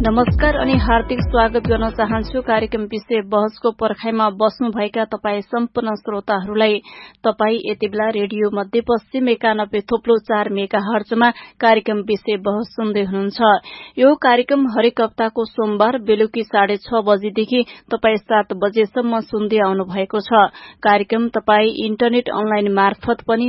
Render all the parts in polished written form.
नमस्कार अनि हार्दिक स्वागत गर्न चाहन्छु कार्यक्रम विषय बहसको पर्खाइमा बस्नुभएका तपाई सम्पूर्ण श्रोताहरूलाई। तपाई यति बेला रेडियो मध्यपश्चिम 91.4 मेगाहर्जमा कार्यक्रम विषय बहस सुन्दै हुनुहुन्छ। यो कार्यक्रम हरेक हप्ताको सोमबार बेलुकी 6:30 बजेदेखि तपाई 7 बजेसम्म सुन्दै आउनु भएको छ। कार्यक्रम तपाई इन्टरनेट अनलाइन मार्फत पनि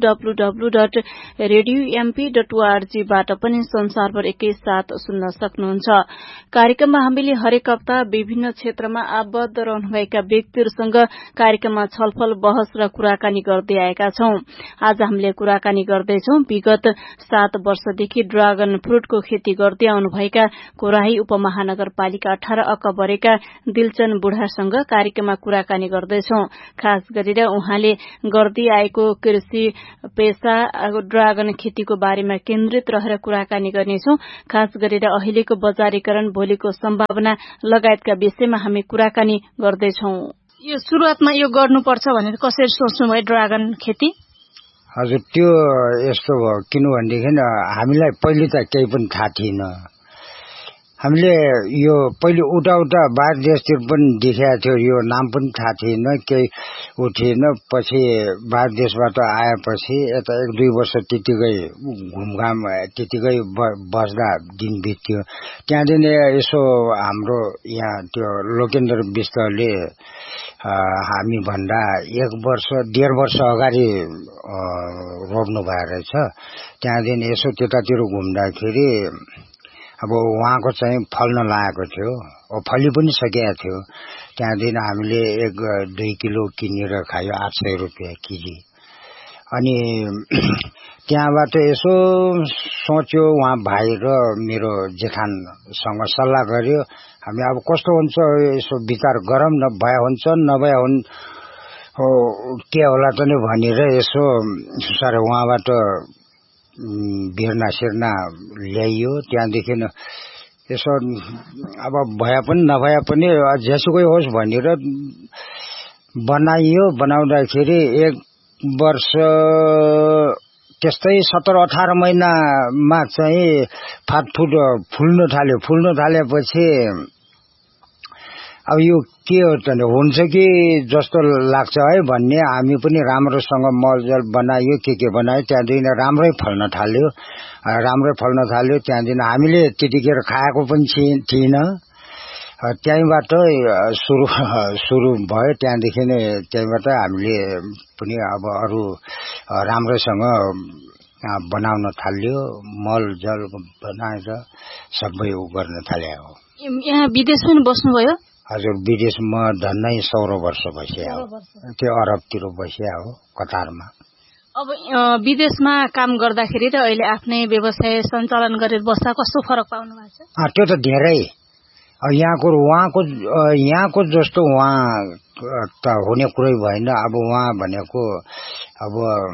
www.radiomp.org बाट पनि संसारभर एकैसाथ सुन्न सक्नुहुन्छ। कार्यक्रममा हामीले हरेक हप्ता विभिन्न क्षेत्रमा आबद्ध रहनुभएका व्यक्तिहरूसँग कार्यक्रममा छलफल बहस र कुराकानी गर्दै आएका छौं। आज हामीले कुराकानी गर्दैछौं विगत 7 वर्षदेखि ड्रागन फ्रूटको खेती गर्दै आउनुभएका कोराही उपमहानगरपालिका 18 अकबरेका दिलचन बुढासँग कार्यक्रममा कुराकानी गर्दैछौं। खास गरेर उहाँले गर्दै आएको कृषि पेशा ड्रागन खेतीको बारेमा केन्द्रित रहेर कुराकानी गर्नेछौं। खास गरेर अहिलेको बजारीकरण, भोलिको सम्भावना लगायतका विषयमा हामी कुराकानी गर्दैछौं। यो सुरुवातमा यो गर्नुपर्छ भनेर कसरी सोच्नुभयो ड्रागन खेती? हजुर, त्यो यस्तो भयो किनभनेदेखि हामीलाई पहिले त केही पनि थाहा थिएन। हामीले यो पहिले उता बाहिर देशतिर पनि देखेको थियो, यो नाम पनि थाहा थिएन, केही उठेन। पछि बाहिर देशबाट आएपछि यता 1-2 वर्ष त्यतिकै घुमघाम त्यतिकै बस्दा दिन बित्यो। त्यहाँदेखि यसो हाम्रो यहाँ त्यो लोकेन्द्र विष्टले हामी भन्दा 1-1.5 वर्ष अगाडि रोप्नु भएको रहेछ। त्यहाँदेखि यसो त्यतातिर घुम्दाखेरि अब उहाँको चाहिँ फल्न लागेको थियो, फली पनि सकेको थियो। त्यहाँदेखि हामीले 1-2 किलो किनेर खायो, 800 रुपियाँ केजी। अनि त्यहाँबाट यसो सोच्यो, उहाँ भाइ र मेरो जेठानसँग सल्लाह गर्यो। हामी अब कस्तो हुन्छ यसो विचार गरौँ न, भए हुन्छ नभए के होला त नि भनेर यसो साह्रै उहाँबाट बिर्ना सिर्ना ल्याइयो। त्यहाँदेखि यसो अब भए पनि नभए पनि जेसुकै होस् भनेर बनाइयो। बनाउँदाखेरि 1 वर्ष त्यस्तै 17-18 महिनामा चाहिँ फाटफुट फुल्न थालेपछि अब यो के हो त हुन्छ कि जस्तो लाग्छ है भन्ने हामी पनि राम्रोसँग मलजल बनाइयो, के बनायो। त्यहाँदेखि राम्रै फल्न थाल्यो। त्यहाँदेखि हामीले त्यतिखेर खाएको पनि थिएन। त्यहीँबाट सुरु भयो। त्यहीँबाट हामीले पनि अब अरू राम्रोसँग बनाउन थाल्यो, मलजल बनाएर सबै गर्न थाल्यो। यहाँ विदेश पनि बस्नुभयो? हजुर, विदेशमा झन्डै 16 वर्ष बस्या हो। त्यो अरबतिर बस्या हो, कतारमा। अब विदेशमा काम गर्दाखेरि र अहिले आफ्नै व्यवसाय सञ्चालन गरेर बस्दा कस्तो फरक पाउनु भएको छ? त्यो त धेरै। अब यहाँको जस्तो उहाँ त हुने कुरै भएन। अब उहाँ भनेको अब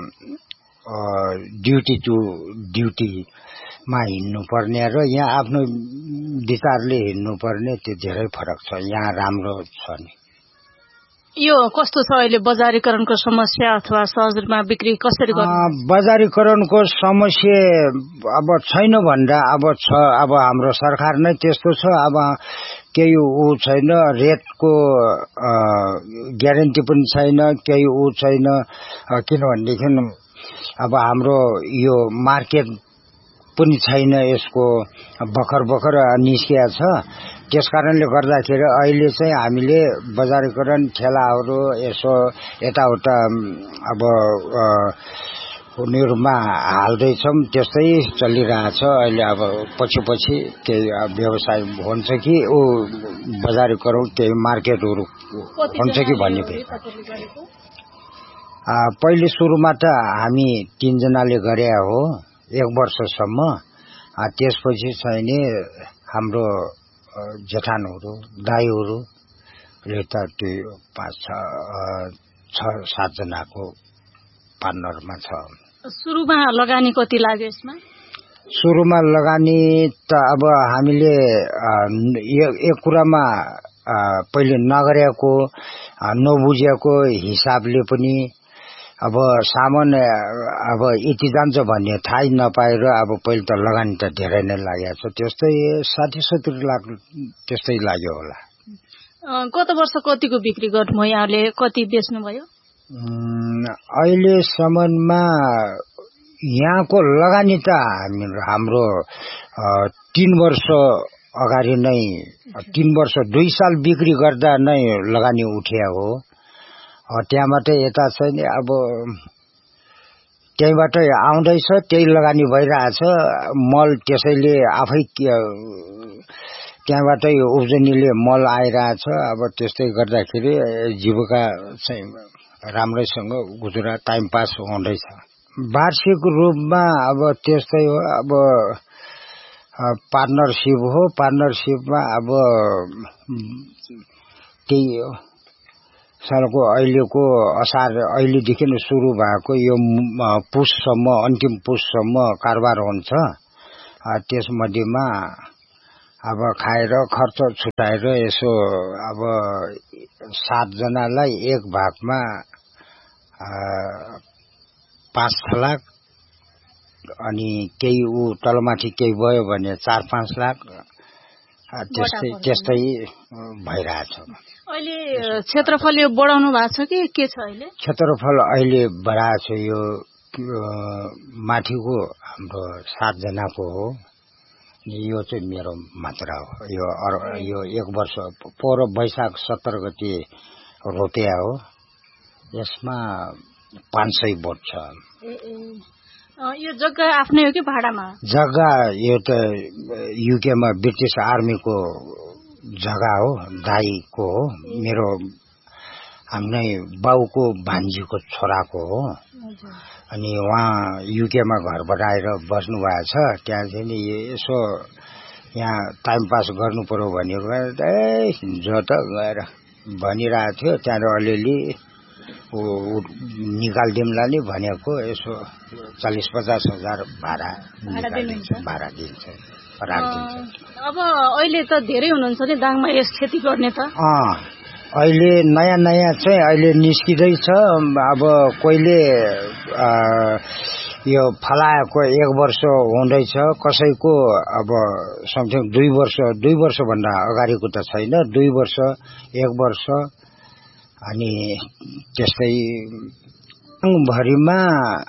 ड्युटी टु ड्युटीमा हिँड्नुपर्ने र यहाँ आफ्नो विचारले हिँड्नुपर्ने, त्यो धेरै फरक छ। यहाँ राम्रो छ नि। यो कस्तो छ अहिले बजारीकरणको समस्या अथवा सहजमा बिक्री कसरी गर्नु? बजारीकरणको समस्या अब छैन भन्दा अब छ। अब हाम्रो सरकार नै त्यस्तो छ। अब केही छैन, रेटको ग्यारेन्टी पनि छैन, केही छैन। किनभनेदेखि अब हाम्रो यो मार्केट पनि छैन, यसको भर्खर निस्किया छ। त्यस कारणले गर्दाखेरि अहिले चाहिँ हामीले बजारीकरण ठेलाहरू यसो यताउता अब उनीहरूमा हाल्दैछौँ, त्यस्तै चलिरहेछ अहिले। अब पछि केही व्यवसाय हुन्छ कि बजारीकरण केही मार्केटहरू हुन्छ कि भन्ने। पहिले सुरुमा त हामी 3 जनाले गरे हो 1 वर्षसम्म। त्यसपछि चाहिँ नि हाम्रो जेठानहरू दाईहरूले त त्यो 5-6-7 जनाको पार्टनरमा छ। सुरुमा लगानी कति लाग्यो यसमा? सुरुमा लगानी त अब हामीले एक कुरामा पहिले नगरेको नबुझेको हिसाबले पनि अब सामान अब यति जान्छ भन्ने थाहै नपाएर अब पहिले त लगानी त धेरै नै लागेको छ, त्यस्तै 60-70 लाख त्यस्तै लाग्यो होला। गत वर्ष कतिको बिक्री गर्नुभयो यहाँले, कति बेच्नुभयो? अहिलेसम्ममा यहाँको लगानी त हाम्रो 3 वर्ष अगाडि नै 3 वर्ष 2 साल बिक्री गर्दा नै लगानी उठ्या हो। त्यहाँबाट यता चाहिँ अब त्यहीबाट आउँदैछ, त्यही लगानी भइरहेछ। मल त्यसैले आफै त्यहाँबाटै उब्जनीले मल आइरहेछ। अब त्यस्तै गर्दाखेरि जीविका चाहिँ राम्रैसँग गुजरा टाइम पास हुँदैछ। वार्षिक रूपमा अब त्यस्तै हो, अब पार्टनरसिप हो। पार्टनरसिपमा अब त्यही हो सालको अहिलेको असार अहिलेदेखि सुरु भएको यो पुससम्म, अन्तिम पुससम्म कारोबार हुन्छ। त्यसमध्येमा अब खाएर खर्च छुटाएर यसो अब 7 जनालाई एक भागमा 5-6 लाख, अनि केही ऊ तलमाथि केही भयो भने 4-5 लाख त्यस्तै भइरहेछ। अहिले क्षेत्रफल यो बढाउनु भएको छ कि के छ? अहिले क्षेत्रफल अहिले बढाएको छ। यो माथिको हाम्रो 7 जनाको हो, यो चाहिँ मेरो मात्रा हो। यो 1 वर्ष पोहोर वैशाख 17 गते रोपिया हो। यसमा 500 बोट छ। यो जग्गा आफ्नै हो कि भाडामा? जग्गा यो त युकेमा ब्रिटिस आर्मीको जग्गा हो, दाईको हो। मेरो आफ्नै बाउको भान्जीको छोराको हो। अनि उहाँ युकेमा घर बनाएर बस्नु भएको छ। त्यहाँ चाहिँ यसो यहाँ टाइम पास गर्नु पर्यो भनेर जो त गएर भनिरहेको थियो। त्यहाँबाट अलिअलि निकालिदिउँला नि भनेको, यसो 40-50 हजार भाडा दिन्छ। अब अहिले त धेरै हुनुहुन्छ नि दाङमा यस खेती गर्ने त? अहिले नयाँ चाहिँ अहिले निस्किँदैछ। अब कोहीले यो फलाएको 1 वर्ष हुँदैछ, कसैको अब समथिङ 2 वर्ष भन्दा अगाडिको त छैन, 2 वर्ष 1 वर्ष। अनि त्यस्तै भरिमा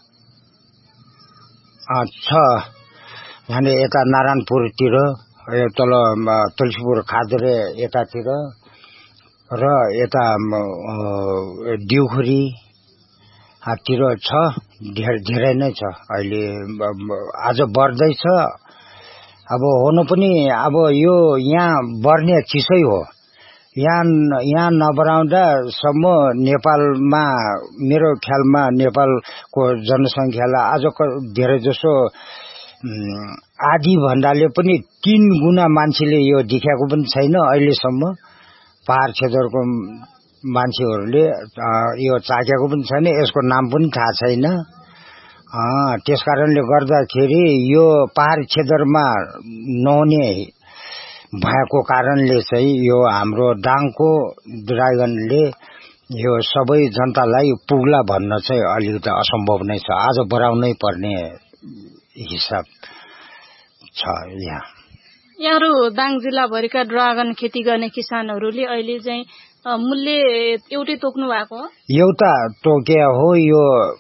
छ। भने यता नारायणपुरतिर, तल तुलसीपुर खाद्रे यतातिर, र यता दिउखुरी तिर छ। धेरै नै छ। अहिले आज बढ्दैछ। अब हुनु पनि अब यो यहाँ बढ्ने चिसै हो। यहाँ नबढाउँदासम्म नेपालमा मेरो ख्यालमा नेपालको जनसङ्ख्यालाई आज धेरै जसो आधी भन्दाले पनि 3 गुणा मान्छेले यो देखाएको पनि छैन अहिलेसम्म। पहाड क्षेत्रको मान्छेहरूले यो चाखेको पनि छैन, यसको नाम पनि थाहा छैन। त्यसकारणले गर्दाखेरि यो पहाड क्षेत्रमा नहुने भएको कारणले चाहिँ यो हाम्रो दाङको ड्रागनले यो सबै जनतालाई पुग्ला भन्न चाहिँ अलिकति असम्भव नै छ। आज बढाउनै पर्ने हिसाब छ। यहाँहरू दाङ जिल्लाभरिका ड्रागन खेती गर्ने किसानहरूले अहिले चाहिँ मूल्य एउटै तोक्नु भएको हो? एउटा तोके हो। यो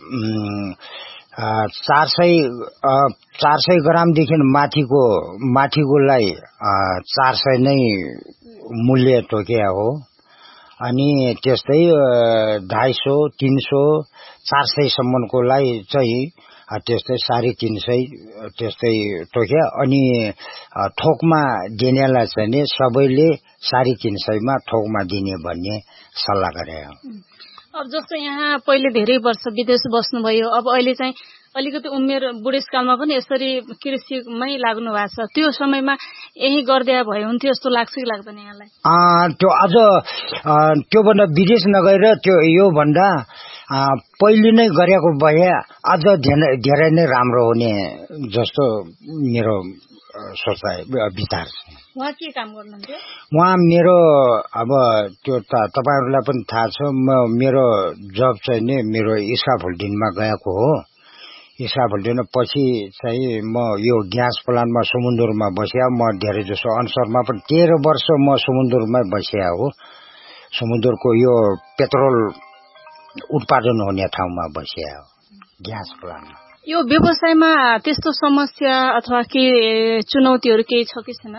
400 ग्रामदेखि माथिकोलाई 400 नै मूल्य तोकिया हो। अनि त्यस्तै 250, 300, 400 सम्मकोलाई चाहिँ त्यस्तै 350 त्यस्तै तोक्या। अनि थोकमा दिनेलाई चाहिँ सबैले 350 मा थोकमा दिने भन्ने सल्लाह गरे। अब जस्तो यहाँ पहिले धेरै वर्ष विदेश बस्नुभयो, अब अहिले चाहिँ अलिकति उमेर बुढेसकालमा पनि यसरी कृषिमै लाग्नु भएको छ। त्यो समयमा यही गर्दै भए हुन्थ्यो जस्तो लाग्छ कि लाग्दैन यहाँलाई? त्यो अझ त्योभन्दा विदेश नगएर त्यो यो भन्दा पहिले नै गरेको भए अझ धेरै नै राम्रो हुने जस्तो मेरो सोचाइ विचार छ। उहाँ के काम गर्नुहुन्थ्यो? उहाँ मेरो अब त्यो त तपाईहरुलाई पनि थाहा छ, मेरो जब चाहिँ नि मेरो स्काफोल्डिङमा गएको हो। स्काफोल्डिङ पछि चाहिँ म यो ग्यास प्लान्टमा समुन्द्रमा बस्या। म धेरै जसो अनसरमा पनि 13 वर्ष म समुन्द्रमै बस्या हो। समुन्द्रको यो पेट्रोल उत्पादन हुने ठाउँमा बस्या हो, ग्यास प्लान्टमा। यो व्यवसायमा त्यस्तो समस्या अथवा के चुनौतीहरू केही छ कि छैन?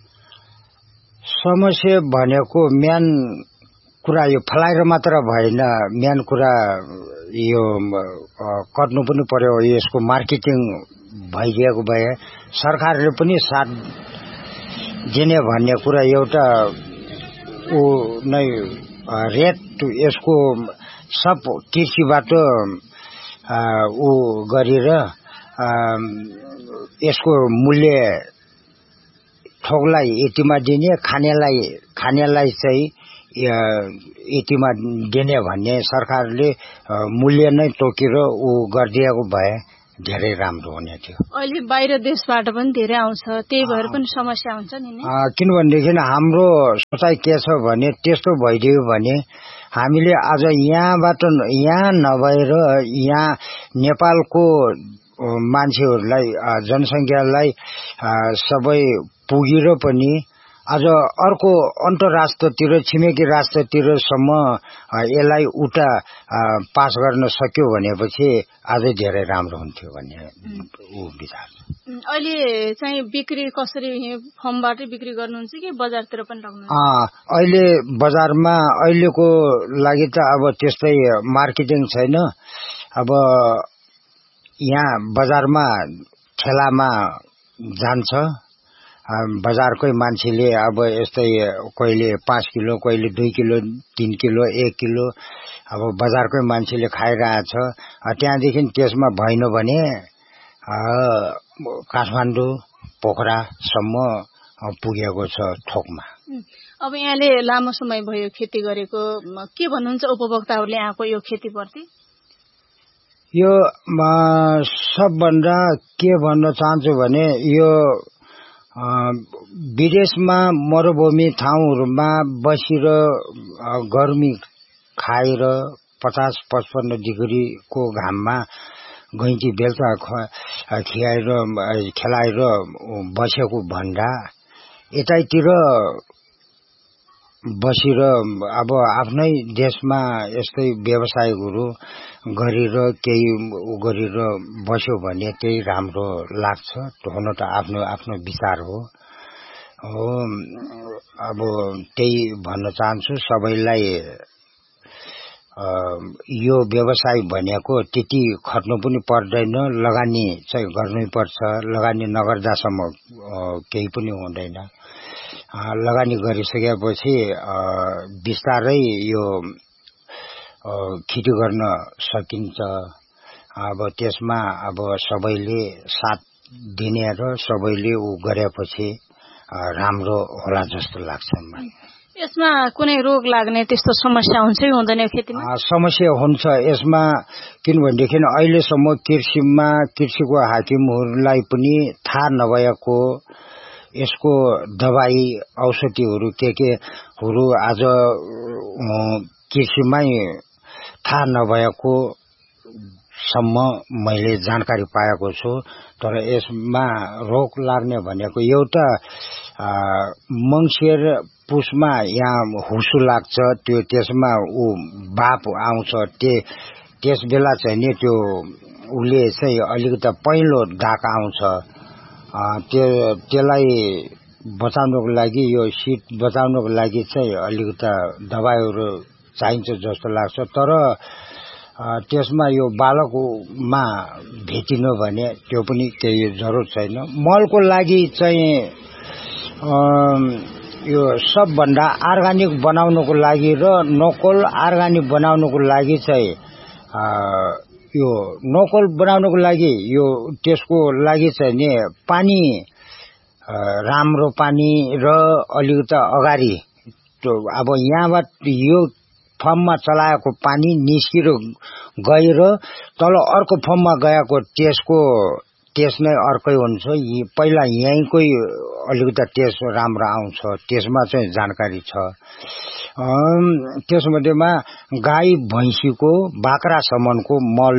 समस्या भनेको मेन कुरा यो फलाएर मात्र भएन, मेन कुरा यो गर्नु पनि पर्यो। यसको मार्केटिङ भइदिएको भए सरकारले पनि साथ दिने भन्ने कुरा एउटा उ नै रेट यसको सब कृषिबाट उ गरेर यसको मूल्य ठोकलाई यतिमा दिने, खानेलाई चाहिँ यतिमा दिने भन्ने सरकारले मूल्य नै तोकेर उ गरिदिएको भए धेरै राम्रो हुने थियो। अहिले बाहिर देशबाट पनि धेरै आउँछ, त्यही भएर पनि समस्या हुन्छ नि। किनभनेदेखि हाम्रो सोचाइ के छ भने त्यस्तो भइदियो भने हामीले आज यहाँ नभएर यहाँ नेपालको मान्छेहरूलाई जनसंख्यालाई सबै पुगेर पनि आज अर्को अन्तर्राष्ट्रतिर छिमेकी राष्ट्रतिरसम्म यसलाई उता पास गर्न सक्यो भनेपछि अझै धेरै राम्रो हुन्थ्यो भन्ने विचार। अहिले चाहिँ बिक्री कसरी फर्मबाटै बिक्री गर्नुहुन्छ कि बजारतिर पनि लग्नुहुन्छ? अहिले बजारमा अहिलेको लागि त अब त्यस्तै मार्केटिङ छैन। अब यहाँ बजारमा ठेलामा जान्छ, बजारकै मान्छेले अब यस्तै कहिले 5 किलो, कहिले 2 किलो, 3 किलो, 1 किलो अब बजारकै मान्छेले खाइरहेछ। त्यहाँदेखि त्यसमा भएन भने काठमाडौँ पोखरासम्म पुगेको छ थोकमा। अब यहाँले लामो समय भयो खेती गरेको, के भन्नुहुन्छ उपभोक्ताहरूले यहाँको यो खेतीप्रति? यो सबभन्दा के भन्न चाहन्छु भने यो विदेशमा मरुभूमि ठाउँहरूमा बसेर गर्मी खाएर 50-55 डिग्रीको घाममा गैँची बेलुका खेलाएर बसेको भन्दा यतैतिर बसेर अब आफ्नै देशमा यस्तै व्यवसायहरू गरेर केही गरेर बस्यो भने त्यही राम्रो लाग्छ। हुन त आफ्नो आफ्नो विचार हो। अब त्यही भन्न चाहन्छु सबैलाई। यो व्यवसाय भनेको त्यति खट्नु पनि पर्दैन, लगानी चाहिँ गर्नै पर्छ। लगानी नगर्दासम्म केही पनि हुँदैन। लगानी गरिसकेपछि बिस्तारै यो खेती गर्न सकिन्छ। अब त्यसमा अब सबैले साथ दिने र सबैले उ गरेपछि राम्रो होला जस्तो लाग्छ मलाई। यसमा कुनै रोग लाग्ने त्यस्तो समस्या हुन्छ कि हुँदैन खेतीमा? समस्या हुन्छ यसमा, किनभनेदेखि अहिलेसम्म कृषिको हाकिमहरूलाई पनि थाहा नभएको यसको दबाई औषधिहरू केहरू आज कृषिमै थाहा नभएको सम्म मैले जानकारी पाएको छु। तर यसमा रोग लाग्ने भनेको एउटा मङ्सिर पुसमा यहाँ हुसु लाग्छ, त्यसमा ऊ बाप आउँछ। त्यस बेला चाहिँ नि त्यो उसले चाहिँ अलिकति पहिलो दाग आउँछ। त्यसलाई बचाउनको लागि यो शीत बचाउनको लागि चाहिँ अलिकति दबाईहरू चाहिन्छ जस्तो लाग्छ। तर त्यसमा यो बालकमा भेटिनु भने त्यो पनि केही जरुरत छैन। मलको लागि चाहिँ यो सबभन्दा अर्गानिक बनाउनको लागि र नकल अर्गानिक बनाउनको लागि चाहिँ यो नकल बनाउनको लागि यो त्यसको लागि चाहिँ नि पानी राम्रो पानी र अलिकति अगाडि अब यहाँबाट यो फर्ममा चलाएको पानी निस्किएर गएर तल अर्को फर्ममा गएको त्यसको टेस्ट नै अर्कै हुन्छ। पहिला यहीँकै अलिकति टेस्ट राम्रो आउँछ, त्यसमा चाहिँ जानकारी छ। त्यसमध्येमा गाई भैँसीको बाख्रासम्मको मल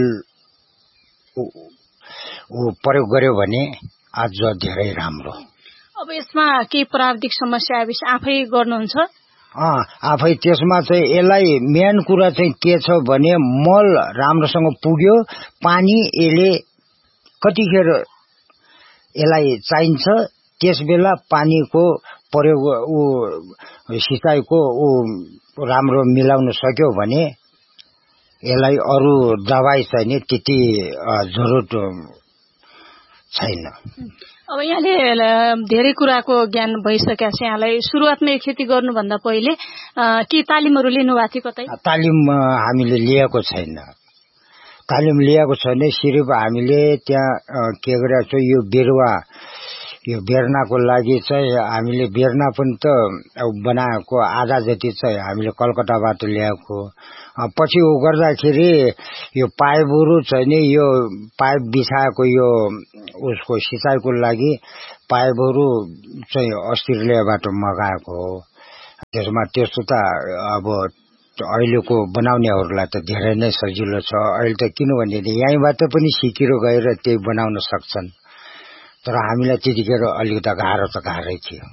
प्रयोग गर्यो भने अझ धेरै राम्रो। अब यसमा केही प्राविधिक समस्या आएपछि आफै गर्नुहुन्छ? आफै त्यसमा चाहिँ यसलाई मेन कुरा चाहिँ के छ भने मल राम्रोसँग पुग्यो, पानी यसले कतिखेर यसलाई चाहिन्छ त्यस बेला पानीको प्रयोग सिँचाइको राम्रो मिलाउन सक्यो भने यसलाई अरू दबाई चाहिने त्यति जरुरत छैन। अब यहाँले धेरै कुराको ज्ञान भइसकेको छ। यहाँलाई सुरुवातमा यो खेती गर्नुभन्दा पहिले के तालिमहरू लिनुभएको थियो कतै? तालिम हामीले लिएको छैन। तालिम लिएको छैन, सिर्फ हामीले त्यहाँ के गरेको छ, यो बिरुवा यो बेर्नाको लागि चाहिँ हामीले बेर्ना पनि त बनाएको आधा जति चाहिँ हामीले कलकत्ताबाट ल्याएको। पछि उ गर्दाखेरि यो पाइपहरू चाहिँ नि यो पाइप बिछाएको यो उसको सिँचाइको लागि पाइपहरू चाहिँ अस्ट्रेलियाबाट मगाएको हो। त्यसमा त्यस्तो त अब अहिलेको बनाउनेहरूलाई त धेरै नै सजिलो छ। अहिले त किनभने यहीँबाट पनि सिकेर गएर त्यही बनाउन सक्छन्, तर हामीलाई त्यतिखेर अलिकति गाह्रो त गाह्रै थियो।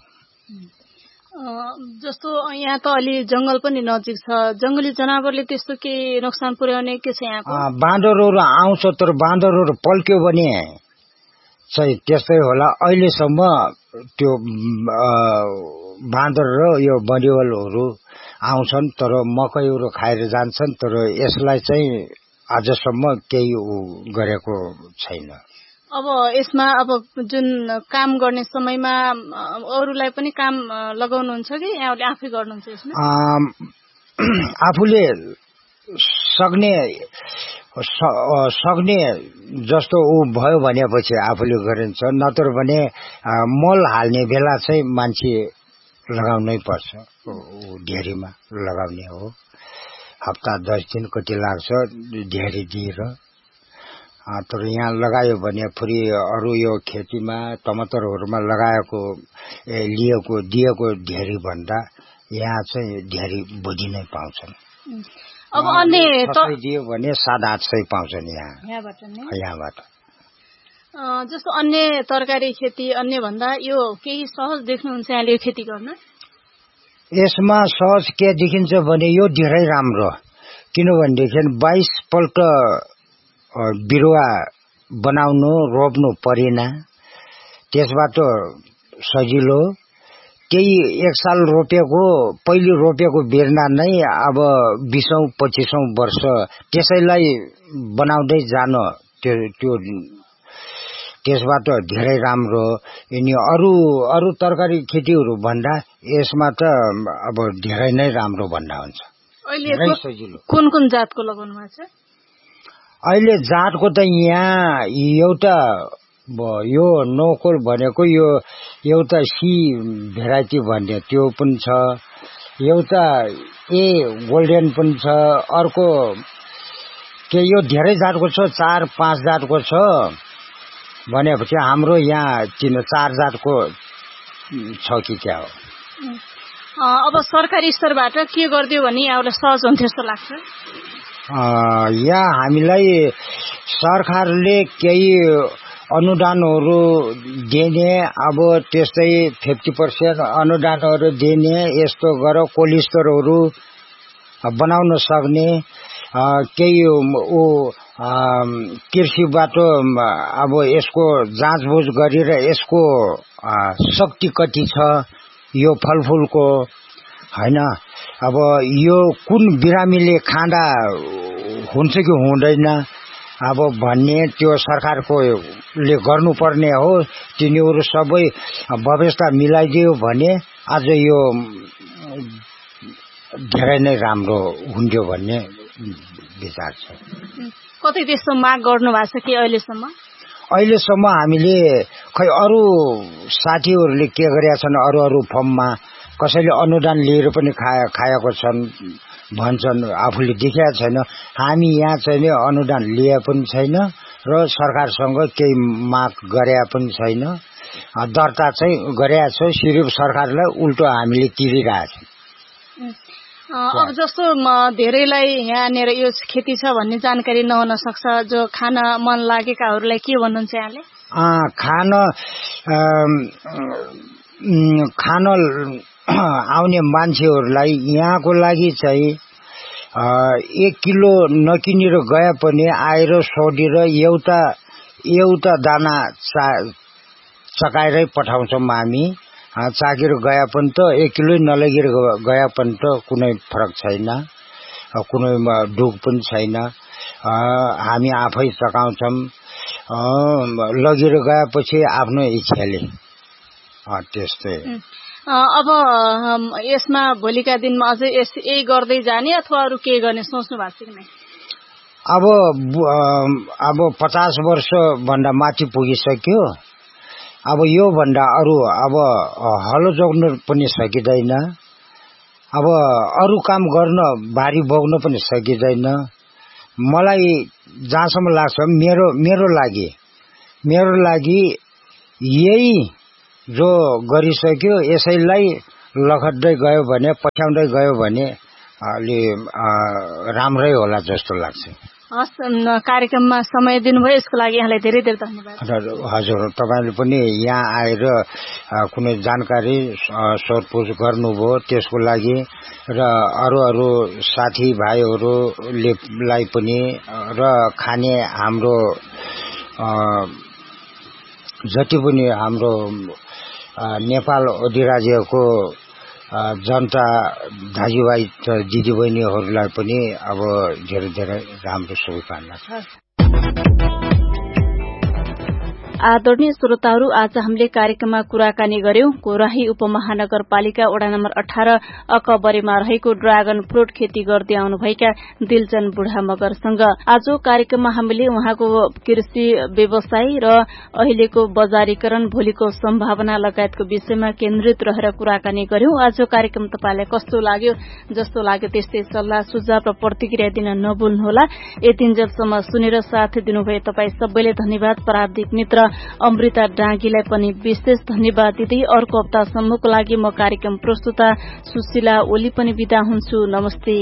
जस्तो यहाँ त अलि जंगल पनि नजिक छ, जंगली जनावरले त्यस्तो के नोक्सान पुर्याउने के छ यहाँको? बाँदरहरू आउँछ, तर बाँदरहरू पल्क्यो भने चाहिँ त्यस्तै होला। अहिलेसम्म त्यो बाँदर र यो बन्युवालहरू आउँछन्, तर मकैहरू खाएर जान्छन्, तर यसलाई चाहिँ आजसम्म केही गरेको छैन। अब यसमा अब जुन काम गर्ने समयमा अरूलाई पनि काम लगाउनुहुन्छ कि यहाँले आफै गर्नुहुन्छ यसमा? आफूले सक्ने जस्तो भयो भनेपछि आफूले गरिन्छ, नत्र भने मल हाल्ने बेला चाहिँ मान्छे लगाउनै पर्छ। ढेरीमा लगाउने हो, हप्ता 10 दिन कति लाग्छ ढेरी दिएर। तर यहाँ लगायो भने फेरि अरू यो खेतीमा टमाटरहरूमा लगाएको दिएको ढेरी भन्दा यहाँ चाहिँ ढेरी बढी नै पाउँछन्। अब अन्य दियो भने 700-800 पाउँछन् यहाँबाट। जस्तो अन्य तरकारी खेती अन्य भन्दा यो केही सहज देख्नुहुन्छ यहाँले यो खेती गर्न? यसमा सहज के देखिन्छ भने यो धेरै राम्रो, किनभनेदेखि 22 पल्ट बिरुवा बनाउनु रोप्नु परेन, त्यसबाट सजिलो। केही एक साल रोपेको पहिले रोपेको बेर्ना नै अब 20औं-25औं वर्ष त्यसैलाई बनाउँदै जान त्यो त्यसबाट धेरै राम्रो। अनि अरू तरकारी खेतीहरू भन्दा यसमा त अब धेरै नै राम्रो भन्दा हुन्छ। अहिले सजिलो। कुन जातको लगाउनु भएको छ? अहिले जातको त यहाँ एउटा यो नोकोल भनेको यो एउटा सी भेराइटी भन्ने त्यो पनि छ, एउटा गोल्डन पनि छ, अर्को के यो धेरै जातको छ, 4-5 जातको छ भनेपछि हाम्रो यहाँ 3-4 जातको छ कि क्या हो। अब सरकारी स्तरबाट के गरिदियो भने यहाँलाई सहज हुन्थ्यो जस्तो लाग्छ? यहाँ हामीलाई सरकारले केही अनुदानहरू दिने, अब त्यस्तै 50% अनुदानहरू दिने, यस्तो गर कोलिस्टरहरू बनाउन सक्ने, केही कृषिबाट अब यसको जाँचबुझ गरेर यसको शक्ति कति छ यो फलफुलको हैन, अब यो कुन बिरामीले खाँदा हुन्छ कि हुँदैन अब भन्ने त्यो सरकारकोले गर्नुपर्ने हो। तिनीहरू सबै व्यवस्था मिलाइदियो भने आज यो धेरै नै राम्रो हुन्थ्यो भन्ने विचार छ। कतै त्यस्तो माग गर्नु भएको छ कि अहिलेसम्म? अहिलेसम्म हामीले खै अरू साथीहरूले के गरेका छन्, अरू फर्ममा कसैले अनुदान लिएर पनि खाएको छन् भन्छन्, आफूले देखेका छैन। हामी यहाँ चाहिँ अनुदान लिए पनि छैन र सरकारसँग केही माग गरे पनि छैन। दर्ता चाहिँ गरेका छौँ। सिरिप सरकारलाई उल्टो हामीले तिरिरहेको छौँ। अब जस्तो धेरैलाई यहाँनिर यो खेती छ भन्ने जानकारी नहुन सक्छ, जो खान मन लागेकाहरूलाई के भन्नुहुन्छ यहाँले? खान आउने मान्छेहरूलाई यहाँको लागि चाहिँ 1 किलो नकिनेर गए पनि आएर सोधेर एउटा दाना चकाएरै पठाउँछौँ हामी। चाकेर गए पनि त 1 किलो नलगेर गए पनि त कुनै फरक छैन, कुनै दुख पनि छैन। हामी आफै चकाउँछौँ, लगेर गएपछि आफ्नो इच्छाले त्यस्तै। अब यसमा भोलिका दिनमा अझै यही गर्दै जाने अथवा अरू केही गर्ने सोच्नु भएको छ कि नै? अब 50 वर्ष भन्दा माथि पुगिसक्यो। अब यो भन्दा अरू अब हलो जोग्न पनि सकिँदैन, अब अरू काम गर्न बारी बोक्न पनि सकिँदैन। मलाई जहाँसम्म लाग्छ मेरो लागि यही जो गरिसक्यो यसैलाई लखट्दै गयो भने, पछ्याउँदै गयो भने अलि राम्रै होला जस्तो लाग्छ। हस्, कार्यक्रममा समय दिनुभयो यसको लागि यहाँलाई धेरै धेरै धन्यवाद। हजुर, तपाईले पनि यहाँ आएर कुनै जानकारी सोधपुछ गर्नुभयो त्यसको लागि, र अरू साथीभाइहरूलाई पनि, र खाने हाम्रो जति पनि हाम्रो नेपाल अधिराज्यको जनता दाजुभाइ दिदीबहिनीहरूलाई पनि अब धेरै धेरै राम्रो शुभकामना छ। आदरणीय श्रोताहरू, आज हामीले कार्यक्रममा कुराकानी गर्यौं घोराही उपमहानगरपालिका वडा नम्बर 18 अकबरेमा रहेको ड्रागन फ्रूट खेती गर्दै आउनुभएका दिलचन बुढा मगरसँग। आज कार्यक्रममा हामीले उहाँको कृषि व्यवसाय र अहिलेको बजारीकरण, भोलिको सम्भावना लगायतको विषयमा केन्द्रित रहेर कुराकानी गर्यौं। आज कार्यक्रम तपाईलाई कस्तो लाग्यो? जस्तो लाग्यो त्यस्तै सल्लाह सुझाव र प्रतिक्रिया दिन नभुल्नुहोला। यतिन्जेलसम्म सुनेर साथ दिनुभयो तपाई सबैले धन्यवाद। प्राविधिक मित्र अमृता डाँगीलाई पनि विशेष धन्यवाद दिँदै अर्को हप्तासम्मको लागि म कार्यक्रम प्रस्तुता सुशीला ओली पनि बिदा हुन्छु। नमस्ते।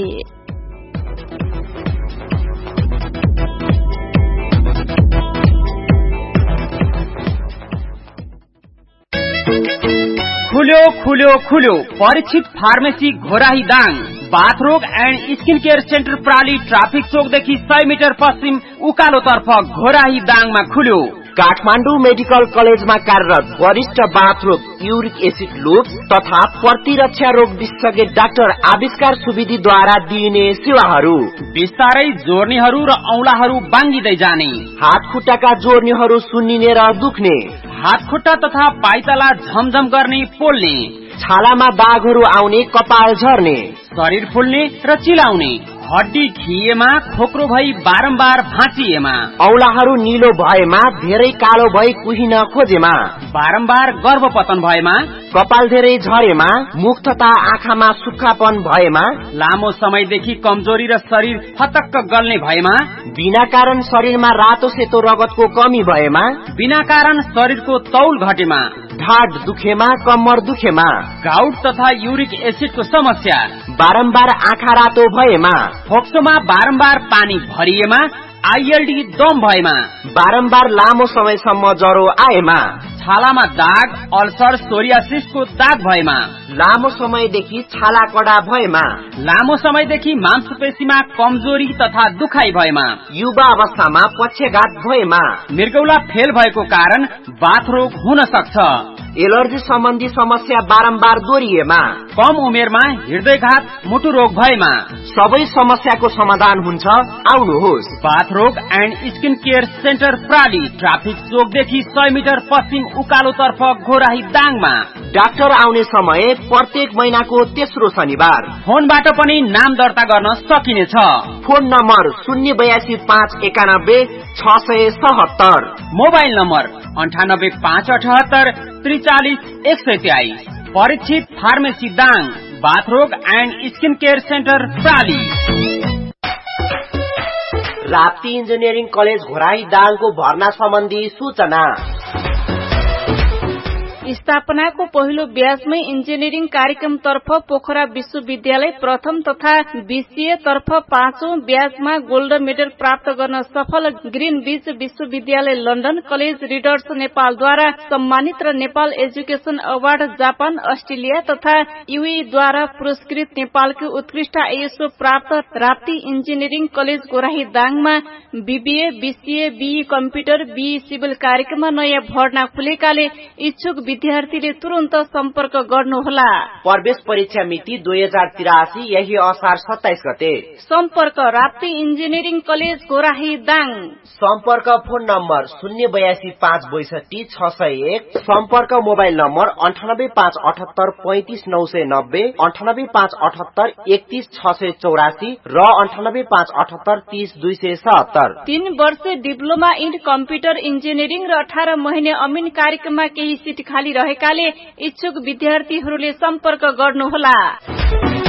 खुल्यो Parikshit pharmacy Ghorahi Dang, बाथरोग and skin care centre प्राली traffic चोकदेखि 100 metre पश्चिम उकालोतर्फ घोराही दाङमा खुल्यो। काठमाडौँ मेडिकल कलेजमा कार्यरत वरिष्ठ बाथरोग, युरिक एसिड लुप्स तथा प्रतिरक्षा रोग विशेषज्ञ डाक्टर आविष्कार सुविधिद्वारा दिइने सेवाहरू। बिस्तारै जोर्नीहरू र औंलाहरू बाङ्गिँदै जाने, हात खुट्टाका जोर्नीहरू सुन्निने र दुख्ने, हात खुट्टा तथा पाइताला झमझम गर्ने, पोल्ने, छालामा दागहरू आउने, कपाल झर्ने, शरीर फुल्ने र चिलाउने, हड्डी खिएमा, खोक्रो भई बारम्बार भाँचिएमा, औंलाहरू निलो भएमा, धेरै कालो भई कुहिन खोजेमा, बारम्बार गर्भपतन भएमा, कपाल धेरै झरेमा, मुख तथा आँखामा सुक्खापन भएमा, लामो समयदेखि कमजोरी र शरीर फतक्क गल्ने भएमा, बिना कारण शरीरमा रातो सेतो रगतको कमी भएमा, बिना कारण शरीरको तौल घटेमा, ढाड दुखेमा, कम्मर दुखेमा, गाउट तथा युरिक एसिडको समस्या, बारम्बार आँखा रातो भएमा, फोक्सोमा बारम्बार पानी भरिएमा, आईएलडी दम भएमा, बारम्बार लामो समयसम्म ज्वरो आएमा, छालामा दाग, अल्सर, सोरियासिसको दाग भएमा, लामो समयदेखि छाला कडा भएमा, लामो समयदेखि मांसपेशीमा कमजोरी तथा दुखाइ भएमा, युवा अवस्थामा पक्षघात भएमा, मृगौला फेल भएको कारण बाथरोग हुन सक्छ, एलर्जी सम्बन्धी समस्या बारम्बार दोहोरिएमा, कम उमेरमा हृदयघात, मुटु रोग भएमा, सबै समस्याको समाधान हुन्छ। आउनुहोस्। बाथरोग and skin care centre प्राली traffic चोकदेखि 100 metre पश्चिम उकालोतर्फ घोराही दाङमा। डाक्टर आउने समय प्रत्येक महिनाको तेस्रो शनिबार। फोनबाट पनि नाम दर्ता गर्न सकिनेछ। Phone number 082959677, mobile number 9858734123। Parikshit pharmacy Dang, बाथरोग and skin care centre प्राली। Rapti engineering college Ghorahi दाङको भर्ना सम्बन्धी सूचना। स्थापनाको पहिलो ब्याजमै इन्जिनियरिङ कार्यक्रमतर्फ पोखरा विश्वविद्यालय प्रथम तथा बीसीए तर्फ 5औं ब्याजमा गोल्ड मेडल प्राप्त गर्न सफल ग्रीनविच विश्वविद्यालय लन्डन कलेज रिडर्स नेपालद्वारा सम्मानित र Nepal education award Japan Australia तथा युएद्वारा पुरस्कृत नेपालको उत्कृष्ट आईएसओ प्राप्त Rapti engineering college गोराही दाङमा BBA BCA be computer be civil कार्यक्रममा नयाँ भर्ना खुलेकाले इच्छुक विद्यार्थीले तुरन्त सम्पर्क गर्नुहोला। प्रवेश परीक्षा मिति 2083 यही असार 27 गते। सम्पर्क राप्ती इन्जिनियरिङ कलेज गोराही दाङ। सम्पर्क फोन नम्बर 082562 सम्पर्क मोबाइल नम्बर 9858835990 9858 31684 र 9858 30277। 3 वर्ष डिप्लोमा इन कम्प्युटर इन्जिनियरिङ र 18 महिने अमिन कार्यक्रममा केही सिट खाली रहेकाले इच्छुक विद्यार्थीहरूले सम्पर्क गर्नुहोला।